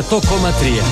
100,3.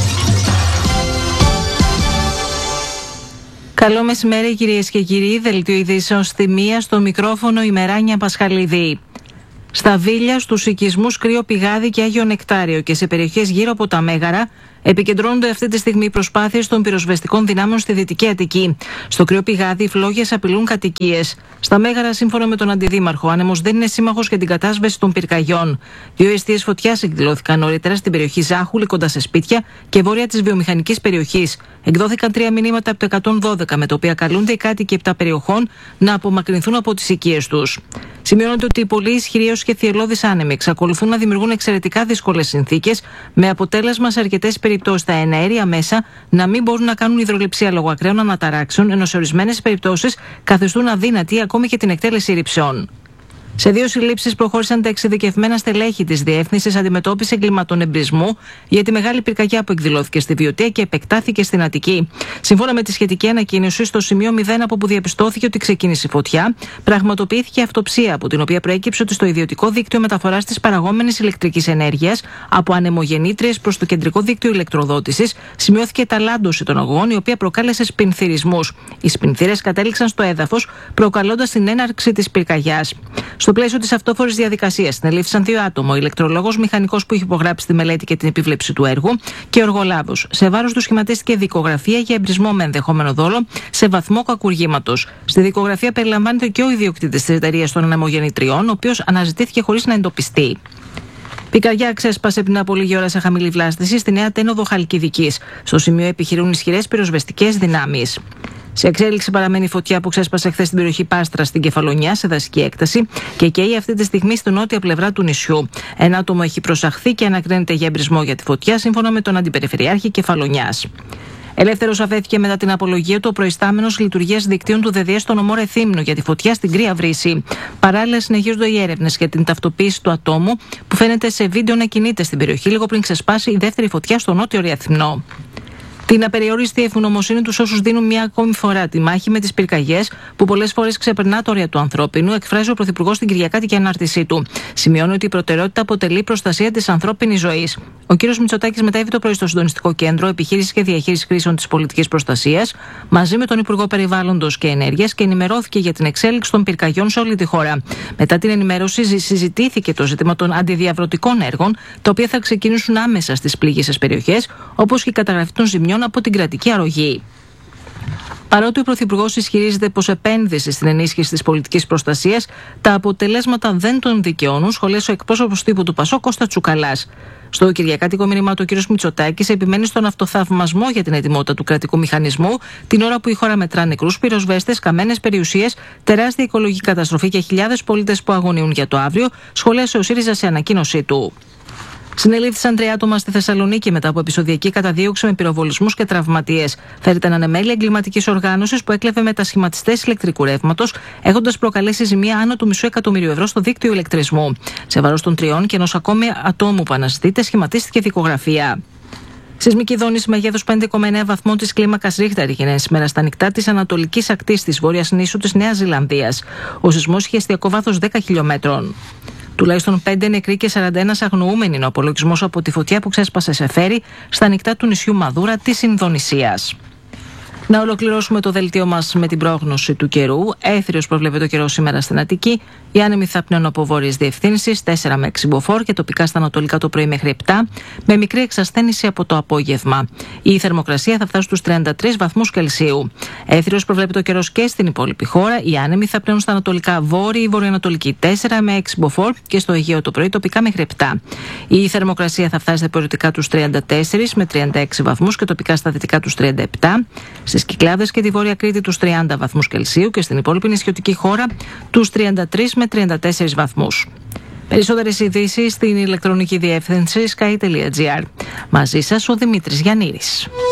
Καλό μεσημέρι κυρίες και κύριοι, δελτίο ειδήσεων στη μία, στο μικρόφωνο η Μεράνια Πασχαλιδή. Στα Βίλια, στους οικισμούς Κρύο Πηγάδι και Άγιο Νεκτάριο και σε περιοχές γύρω από τα Μέγαρα επικεντρώνονται αυτή τη στιγμή οι προσπάθειες των πυροσβεστικών δυνάμεων στη Δυτική Αττική. Στο Κρύο Πηγάδι οι φλόγες απειλούν κατοικίες. Στα Μέγαρα, σύμφωνα με τον Αντιδήμαρχο, ο άνεμος δεν είναι σύμμαχος για την κατάσβεση των πυρκαγιών. 2 εστίες φωτιάς εκδηλώθηκαν νωρίτερα στην περιοχή Ζάχουλη, κοντά σε σπίτια και βόρεια της βιομηχανικής περιοχής. Εκδόθηκαν 3 μηνύματα από το 112, με τα οποία καλούνται οι κάτοικοι 7 περιοχών να απομακρυνθούν από τις οικίες τους. Σημειώνεται ότι οι πολύ ισχυροί έως και θυελλώδεις άνεμοι εξακολουθούν να δημιουργούν εξαιρετικά δύσκολες συνθήκες, με αποτέλεσμα σε αρκετές περιπτώσεις τα εναέρια μέσα να μην μπορούν να κάνουν υδρολειψία λόγω ακραίων αναταράξεων, ενώ σε ορισμένες περιπτώσεις καθιστούν αδύνατη ακόμη και την εκτέλεση ρηψιών. Σε 2 συλλήψεις προχώρησαν τα εξειδικευμένα στελέχη της Διεύθυνσης Αντιμετώπισης Εγκλημάτων Εμπρισμού για τη μεγάλη πυρκαγιά που εκδηλώθηκε στη Βιωτία και επεκτάθηκε στην Αττική. Σύμφωνα με τη σχετική ανακοίνωση, στο σημείο 0 από που διαπιστώθηκε ότι ξεκίνησε η φωτιά, πραγματοποιήθηκε αυτοψία, από την οποία προέκυψε ότι στο ιδιωτικό δίκτυο μεταφοράς της παραγόμενης ηλεκτρικής ενέργειας από ανεμογεννήτριες προς το κεντρικό δίκτυο ηλεκτροδότησης σημειώθηκε ταλάντωση των αγωγών, η οποία προκάλεσε σπινθυρισμούς. Οι σπινθύρες κατέληξαν στο έδαφος, προκαλώντας την έναρξη της πυρκαγιάς. Στο πλαίσιο της αυτόφορης διαδικασίας συνελήφθησαν 2 άτομα, ο ηλεκτρολόγος μηχανικός που είχε υπογράψει τη μελέτη και την επίβλεψη του έργου και ο εργολάβος. Σε βάρος του σχηματίστηκε δικογραφία για εμπρισμό με ενδεχόμενο δόλο σε βαθμό κακουργήματος. Στη δικογραφία περιλαμβάνεται και ο ιδιοκτήτης της εταιρείας των ανεμογεννητριών, ο οποίος αναζητήθηκε χωρίς να εντοπιστεί. Πυρκαγιά ξέσπασε πριν από λίγη ώρα σε χαμηλή βλάστηση στη Νέα Τένοδο Χαλκιδικής. Στο σημείο επιχειρούν ισχυρές πυροσβεστικές δυνάμεις. Σε εξέλιξη παραμένει η φωτιά που ξέσπασε χθες στην περιοχή Πάστρα στην Κεφαλονιά σε δασική έκταση και καίει αυτή τη στιγμή στη νότια πλευρά του νησιού. Ένα άτομο έχει προσαχθεί και ανακρίνεται για εμπρισμό για τη φωτιά, σύμφωνα με τον Αντιπεριφερειάρχη Κεφαλονιάς. Ελεύθερος αφέθηκε μετά την απολογία του ο προϊστάμενος λειτουργίας δικτύων του ΔΔΕ στο νομό Ρεθύμνο για τη φωτιά στην Κρύα Βρύση. Παράλληλα, συνεχίζονται οι έρευνες για την ταυτοποίηση του ατόμου που φαίνεται σε βίντεο να κινείται στην περιοχή λίγο πριν ξεσπάσει η δεύτερη φωτιά στο νότιο Ρεθύμνο. Την απεριόριστη ευγνωμοσύνη τους όσους δίνουν μια ακόμη φορά τη μάχη με τις πυρκαγιές που πολλές φορές ξεπερνά τα όρια του ανθρώπινου, εκφράζει ο Πρωθυπουργός στην Κυριακάτικη ανάρτησή του. Σημειώνει ότι η προτεραιότητα αποτελεί η προστασία της ανθρώπινης ζωής. Ο κ. Μητσοτάκης μετέβη το πρωί στο Συντονιστικό Κέντρο Επιχείρησης και Διαχείρισης Κρίσεων της Πολιτικής Προστασίας μαζί με τον Υπουργό Περιβάλλοντος και Ενέργειας και ενημερώθηκε για την εξέλιξη των πυρκαγιών σε όλη τη χώρα. Μετά την ενημέρωση, συζητήθηκε το ζήτημα των αντιδιαβρωτικών έργων, τα οποία θα ξεκινήσουν άμεσα στις πλήγησες περιοχές, όπως και η καταγραφή των ζημιών από την κρατική αρρωγή. Παρότι ο Πρωθυπουργός ισχυρίζεται πως επένδυση στην ενίσχυση της πολιτικής προστασίας, τα αποτελέσματα δεν τον δικαιώνουν, σχολίασε ο εκπρόσωπος τύπου του ΠΑΣΟΚ Κώστα Τσουκαλάς. Στο κυριακάτικο μήνυμα του ο κ. Μητσοτάκης επιμένει στον αυτοθαυμασμό για την ετοιμότητα του κρατικού μηχανισμού, την ώρα που η χώρα μετρά νεκρούς πυροσβέστες, καμένες περιουσίες, τεράστια οικολογική καταστροφή και χιλιάδες πολίτες που αγωνιούν για το αύριο, σχολίασε ο ΣΥΡΙΖΑ σε ανακοίνωσή του. Συνελήφθησαν 3 άτομα στη Θεσσαλονίκη μετά από επεισοδιακή καταδίωξη με πυροβολισμούς και τραυματίες. Φέρεται ανεμέλεια εγκληματικής οργάνωσης που έκλεβε μετασχηματιστές ηλεκτρικού ρεύματος, έχοντας προκαλέσει ζημία άνω του $500,000 ευρώ στο δίκτυο ηλεκτρισμού. Σε βάρος των 3 και ενός ακόμη ατόμου που αναζητείται, σχηματίστηκε δικογραφία. Σεισμική δόνηση μεγέθους 5,9 βαθμών της κλίμακας Ρίχτερ έγινε σήμερα στα νυχτά της ανατολικής ακτής της βόρειας νήσου της Νέας Ζηλανδίας. Ο σεισμός είχε εστιακό βάθος 10 χιλιόμετρων. Τουλάχιστον 5 νεκροί και 41 αγνοούμενοι είναι ο απολογισμός από τη φωτιά που ξέσπασε σε φέρι στα νυχτά του νησιού Μαδούρα της Ινδονησίας. Να ολοκληρώσουμε το δελτίο μας με την πρόγνωση του καιρού. Έθριος προβλέπεται ο καιρός σήμερα στην Αττική. Οι άνεμοι θα πνέουν από βόρειες διευθύνσεις 4 με 6 μποφόρ και τοπικά στα ανατολικά το πρωί μέχρι 7, με μικρή εξασθένηση από το απόγευμα. Η θερμοκρασία θα φτάσει στους 33 βαθμούς Κελσίου. Έθριος προβλέπεται ο καιρός και στην υπόλοιπη χώρα. Οι άνεμοι θα πνέουν στα ανατολικά βόρειοι, βορειοανατολική 4 με 6 μποφόρ και στο Αιγαίο το πρωί τοπικά μέχρι 7. Η θερμοκρασία θα φτάσει περιοδικά τους 34 με 36 βαθμούς και τοπικά στα δυτικά τους 37. Στις Κυκλάδες και τη Βόρεια Κρήτη τους 30 βαθμούς Κελσίου και στην υπόλοιπη νησιωτική χώρα τους 33 με 34 βαθμούς. Περισσότερες ειδήσεις στην ηλεκτρονική διεύθυνση sky.gr. Μαζί σας ο Δημήτρης Γιαννήρης.